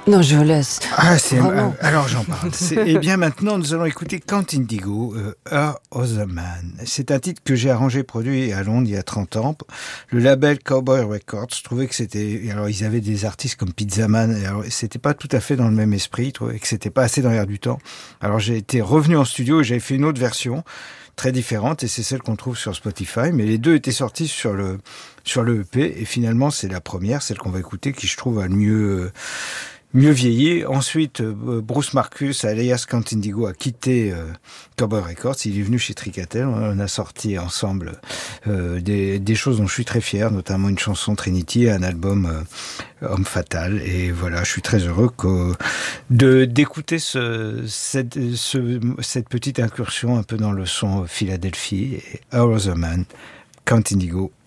Non, je laisse. Alors j'en parle. Et bien maintenant, nous allons écouter Count Indigo, Her Other Man. C'est un titre que j'ai arrangé, produit à Londres il y a 30 ans. Le label Cowboy Records, je trouvais que c'était... Alors ils avaient des artistes comme Pizza Man, et alors c'était pas tout à fait dans le même esprit, je trouvais que c'était pas assez dans l'air du temps. Alors j'ai été revenu en studio et j'avais fait une autre version, très différente, et c'est celle qu'on trouve sur Spotify, mais les deux étaient sortis sur le EP, et finalement c'est la première, celle qu'on va écouter, qui je trouve a le mieux vieilli. Ensuite, Bruce Marcus, alias Count Indigo, a quitté Cowboy Records. Il est venu chez Tricatel. On a sorti ensemble des choses dont je suis très fier, notamment une chanson Trinity, un album Homme Fatal. Et voilà, je suis très heureux d'écouter cette petite incursion un peu dans le son Philadelphie. Et Our Other Man, Count Indigo.